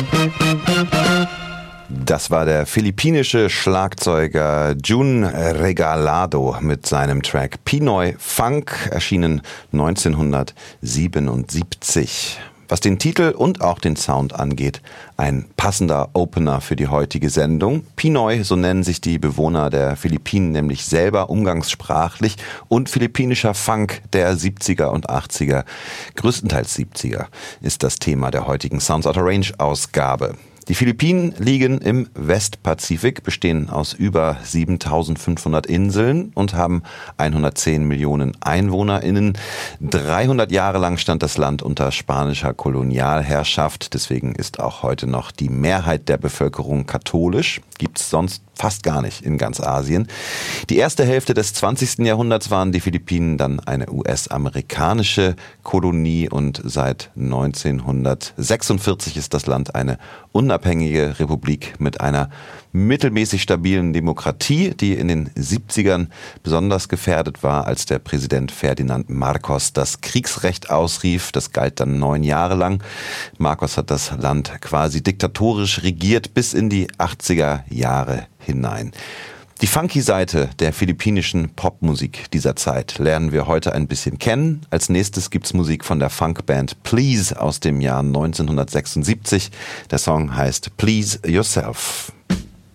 Das war der philippinische Schlagzeuger Jun Regalado mit seinem Track Pinoy Funk, erschienen 1977. Was den Titel und auch den Sound angeht, ein passender Opener für die heutige Sendung. Pinoy, so nennen sich die Bewohner der Philippinen nämlich selber umgangssprachlich, und philippinischer Funk der 70er und 80er, größtenteils 70er, ist das Thema der heutigen Sounds Out of Range Ausgabe. Die Philippinen liegen im Westpazifik, bestehen aus über 7.500 Inseln und haben 110 Millionen EinwohnerInnen. 300 Jahre lang stand das Land unter spanischer Kolonialherrschaft. Deswegen ist auch heute noch die Mehrheit der Bevölkerung katholisch. Gibt's sonst fast gar nicht in ganz Asien. Die erste Hälfte des 20. Jahrhunderts waren die Philippinen dann eine US-amerikanische Kolonie und seit 1946 ist das Land eine unabhängige Republik mit einer mittelmäßig stabilen Demokratie, die in den 70ern besonders gefährdet war, als der Präsident Ferdinand Marcos das Kriegsrecht ausrief. Das galt dann 9 Jahre lang. Marcos hat das Land quasi diktatorisch regiert bis in die 80er Jahre hinein. Die funky Seite der philippinischen Popmusik dieser Zeit lernen wir heute ein bisschen kennen. Als nächstes gibt's Musik von der Funkband Please aus dem Jahr 1976. Der Song heißt Please Yourself.